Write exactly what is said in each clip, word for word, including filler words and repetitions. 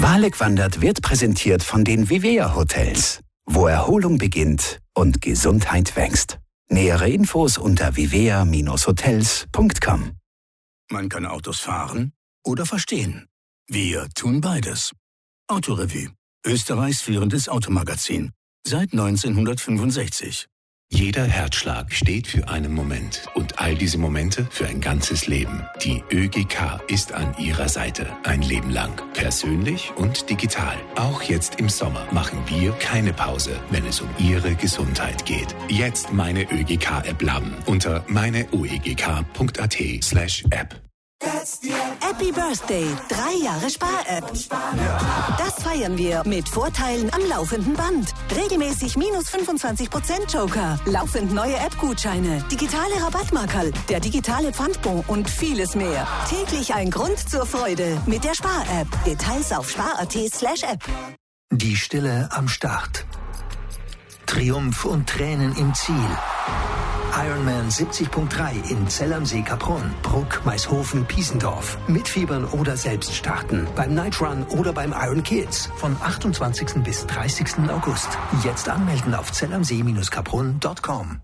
Walek wandert wird präsentiert von den Vivea Hotels, wo Erholung beginnt und Gesundheit wächst. Nähere Infos unter vivea Bindestrich hotels Punkt com. Man kann Autos fahren oder verstehen. Wir tun beides. Autorevue, Österreichs führendes Automagazin. Seit neunzehnhundertfünfundsechzig. Jeder Herzschlag steht für einen Moment und all diese Momente für ein ganzes Leben. Die ÖGK ist an Ihrer Seite ein Leben lang. Persönlich und digital. Auch jetzt im Sommer machen wir keine Pause, wenn es um Ihre Gesundheit geht. Jetzt meine ÖGK-App laden unter meineuegk Punkt at slash app. Happy Birthday, drei Jahre Spar-App. Das feiern wir mit Vorteilen am laufenden Band. Regelmäßig minus fünfundzwanzig Prozent Joker, laufend neue App-Gutscheine, digitale Rabattmarkerl, der digitale Pfandbon und vieles mehr. Täglich ein Grund zur Freude mit der Spar-App. Details auf spar.at slash app. Die Stille am Start. Triumph und Tränen im Ziel. Ironman siebzig Punkt drei in Zell am See, Kaprun, Bruck, Maishofen, Piesendorf. Mitfiebern oder selbst starten. Beim Night Run oder beim Iron Kids. Von achtundzwanzigsten bis dreißigsten August. Jetzt anmelden auf zell am see Bindestrich kaprun Punkt com.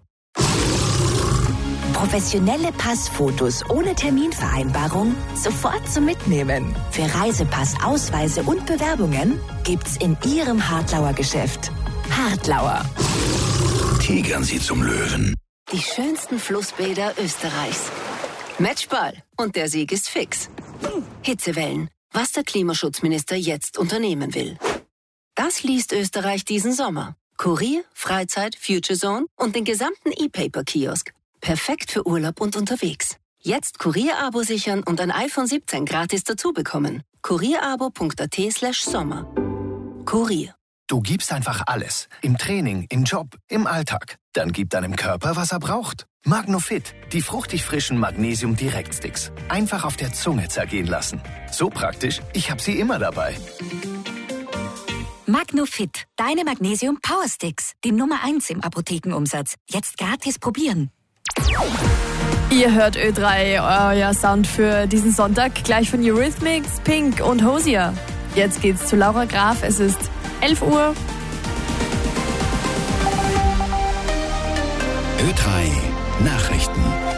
Professionelle Passfotos ohne Terminvereinbarung sofort zum Mitnehmen. Für Reisepass, Ausweise und Bewerbungen gibt's in Ihrem Hartlauer Geschäft. Hartlauer. Tigern Sie zum Löwen. Die schönsten Flussbäder Österreichs. Matchball. Und der Sieg ist fix. Hitzewellen. Was der Klimaschutzminister jetzt unternehmen will. Das liest Österreich diesen Sommer. Kurier, Freizeit, Future Zone und den gesamten E-Paper-Kiosk. Perfekt für Urlaub und unterwegs. Jetzt Kurier-Abo sichern und ein iPhone siebzehn gratis dazu bekommen. kurierabo Punkt at slash sommer. Kurier. Du gibst einfach alles. Im Training, im Job, im Alltag. Dann gib deinem Körper, was er braucht. Magnofit, die fruchtig frischen Magnesium-Direktsticks. Einfach auf der Zunge zergehen lassen. So praktisch, ich habe sie immer dabei. Magnofit, deine Magnesium-Powersticks. Die Nummer eins im Apothekenumsatz. Jetzt gratis probieren. Ihr hört Ö drei, euer Sound für diesen Sonntag. Gleich von Eurythmics, Pink und Hosier. Jetzt geht's zu Laura Graf. Es ist elf Uhr. Ö drei Nachrichten.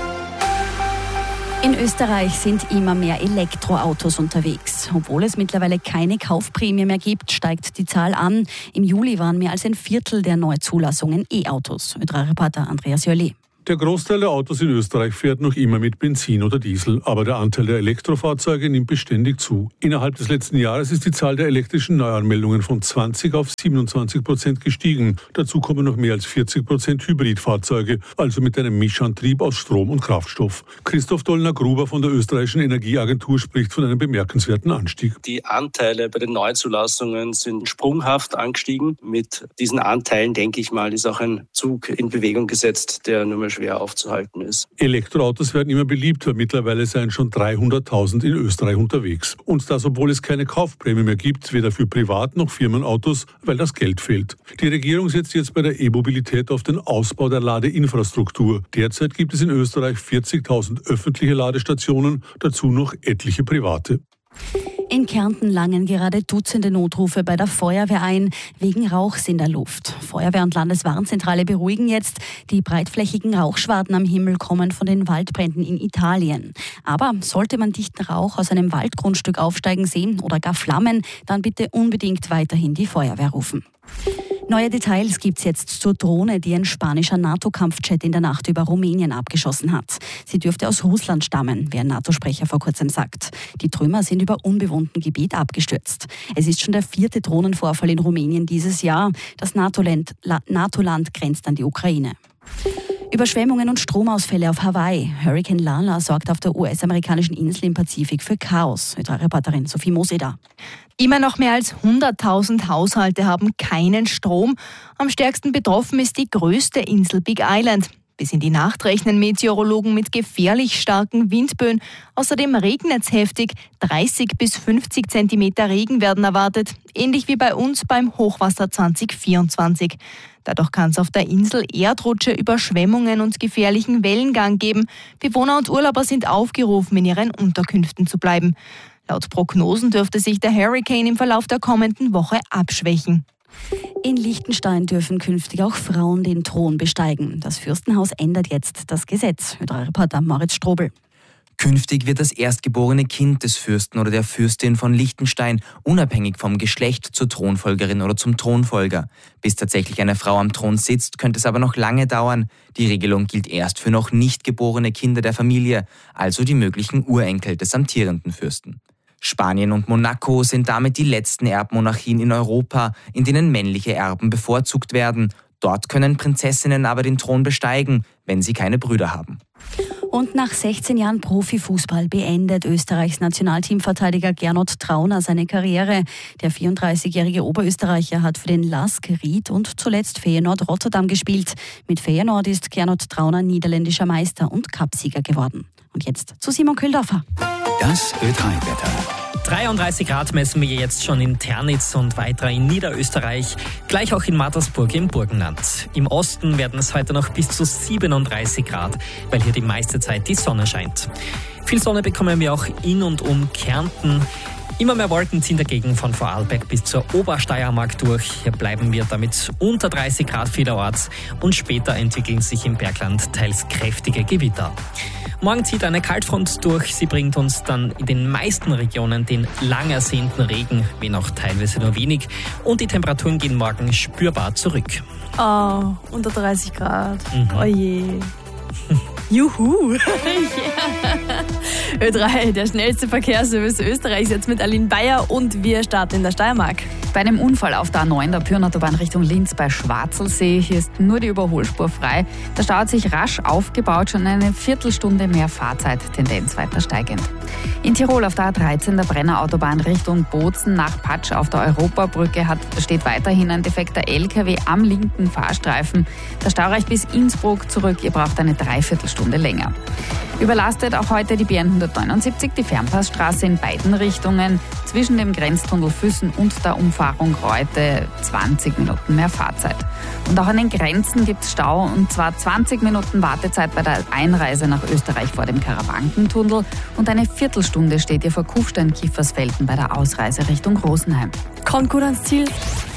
In Österreich sind immer mehr Elektroautos unterwegs. Obwohl es mittlerweile keine Kaufprämie mehr gibt, steigt die Zahl an. Im Juli waren mehr als ein Viertel der Neuzulassungen E-Autos. Ö drei Reporter Andreas Jölli. Der Großteil der Autos in Österreich fährt noch immer mit Benzin oder Diesel, aber der Anteil der Elektrofahrzeuge nimmt beständig zu. Innerhalb des letzten Jahres ist die Zahl der elektrischen Neuanmeldungen von zwanzig auf siebenundzwanzig Prozent gestiegen. Dazu kommen noch mehr als vierzig Prozent Hybridfahrzeuge, also mit einem Mischantrieb aus Strom und Kraftstoff. Christoph Dollner-Gruber von der österreichischen Energieagentur spricht von einem bemerkenswerten Anstieg. Die Anteile bei den Neuzulassungen sind sprunghaft angestiegen. Mit diesen Anteilen, denke ich mal, ist auch ein Zug in Bewegung gesetzt, der nur mehr schwer aufzuhalten ist. Elektroautos werden immer beliebter. Mittlerweile seien schon dreihunderttausend in Österreich unterwegs. Und das, obwohl es keine Kaufprämie mehr gibt, weder für Privat- noch Firmenautos, weil das Geld fehlt. Die Regierung setzt jetzt bei der E-Mobilität auf den Ausbau der Ladeinfrastruktur. Derzeit gibt es in Österreich vierzigtausend öffentliche Ladestationen, dazu noch etliche private. In Kärnten langen gerade Dutzende Notrufe bei der Feuerwehr ein, wegen Rauchs in der Luft. Feuerwehr und Landeswarnzentrale beruhigen jetzt. Die breitflächigen Rauchschwaden am Himmel kommen von den Waldbränden in Italien. Aber sollte man dichten Rauch aus einem Waldgrundstück aufsteigen sehen oder gar Flammen, dann bitte unbedingt weiterhin die Feuerwehr rufen. Neue Details gibt's jetzt zur Drohne, die ein spanischer NATO-Kampfjet in der Nacht über Rumänien abgeschossen hat. Sie dürfte aus Russland stammen, wie ein NATO-Sprecher vor kurzem sagt. Die Trümmer sind über unbewohnten Gebiet abgestürzt. Es ist schon der vierte Drohnenvorfall in Rumänien dieses Jahr. Das NATO-Land, NATO-Land grenzt an die Ukraine. Überschwemmungen und Stromausfälle auf Hawaii. Hurricane Lala sorgt auf der U S-amerikanischen Insel im Pazifik für Chaos. Reporterin Sophie Moseda. Immer noch mehr als hunderttausend Haushalte haben keinen Strom. Am stärksten betroffen ist die größte Insel Big Island. Bis in die Nacht rechnen Meteorologen mit gefährlich starken Windböen. Außerdem regnet es heftig. dreißig bis fünfzig Zentimeter Regen werden erwartet. Ähnlich wie bei uns beim Hochwasser zwanzig vierundzwanzig. Dadurch kann es auf der Insel Erdrutsche, Überschwemmungen und gefährlichen Wellengang geben. Bewohner und Urlauber sind aufgerufen, in ihren Unterkünften zu bleiben. Laut Prognosen dürfte sich der Hurricane im Verlauf der kommenden Woche abschwächen. In Liechtenstein dürfen künftig auch Frauen den Thron besteigen. Das Fürstenhaus ändert jetzt das Gesetz. Ö drei Reporter Moritz Strobel. Künftig wird das erstgeborene Kind des Fürsten oder der Fürstin von Liechtenstein unabhängig vom Geschlecht zur Thronfolgerin oder zum Thronfolger. Bis tatsächlich eine Frau am Thron sitzt, könnte es aber noch lange dauern. Die Regelung gilt erst für noch nicht geborene Kinder der Familie, also die möglichen Urenkel des amtierenden Fürsten. Spanien und Monaco sind damit die letzten Erbmonarchien in Europa, in denen männliche Erben bevorzugt werden. Dort können Prinzessinnen aber den Thron besteigen, wenn sie keine Brüder haben. Und nach sechzehn Jahren Profifußball beendet Österreichs Nationalteamverteidiger Gernot Trauner seine Karriere. Der vierunddreißigjährige Oberösterreicher hat für den LASK Ried und zuletzt Feyenoord Rotterdam gespielt. Mit Feyenoord ist Gernot Trauner niederländischer Meister und Cupsieger geworden. Und jetzt zu Simon Kühldorfer. Das Ö drei Wetter. dreiunddreißig Grad messen wir jetzt schon in Ternitz und weiter in Niederösterreich, gleich auch in Mattersburg im Burgenland. Im Osten werden es heute noch bis zu siebenunddreißig Grad, weil hier die meiste Zeit die Sonne scheint. Viel Sonne bekommen wir auch in und um Kärnten. Immer mehr Wolken ziehen dagegen von Vorarlberg bis zur Obersteiermark durch. Hier bleiben wir damit unter dreißig Grad vielerorts und später entwickeln sich im Bergland teils kräftige Gewitter. Morgen zieht eine Kaltfront durch. Sie bringt uns dann in den meisten Regionen den lang ersehnten Regen, wenn auch teilweise nur wenig. Und die Temperaturen gehen morgen spürbar zurück. Oh, unter dreißig Grad. Mhm. Oh je. Juhu! Yeah. Ö drei, der schnellste Verkehrsservice Österreichs, jetzt mit Aline Bayer und wir starten in der Steiermark. Bei einem Unfall auf der A neun der Pyrnautobahn Richtung Linz bei Schwarzelsee, hier ist nur die Überholspur frei. Der Stau hat sich rasch aufgebaut, schon eine Viertelstunde mehr Fahrzeit, Tendenz weiter steigend. In Tirol auf der A dreizehn der Brennerautobahn Richtung Bozen nach Patsch auf der Europabrücke hat, steht weiterhin ein defekter L K W am linken Fahrstreifen. Der Stau reicht bis Innsbruck zurück, ihr braucht eine Dreiviertelstunde länger. Überlastet auch heute die B N hundertneunundsiebzig, die Fernpassstraße in beiden Richtungen. Zwischen dem Grenztunnel Füssen und der Umfahrung Reute zwanzig Minuten mehr Fahrzeit. Und auch an den Grenzen gibt es Stau, und zwar zwanzig Minuten Wartezeit bei der Einreise nach Österreich vor dem Karawankentunnel und eine Viertelstunde steht ihr vor Kufstein-Kiefersfelden bei der Ausreise Richtung Rosenheim. Kommt gut ans Ziel.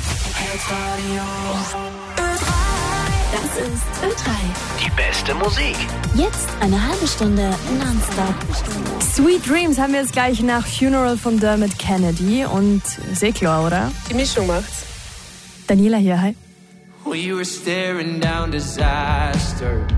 Das ist Ö drei. Die beste Musik. Jetzt eine halbe Stunde nonstop. Sweet Dreams haben wir jetzt gleich nach Funeral von Dermot Kennedy und sehr klar, oder? Die Mischung macht's. Daniela hier, hi. We were staring down disaster.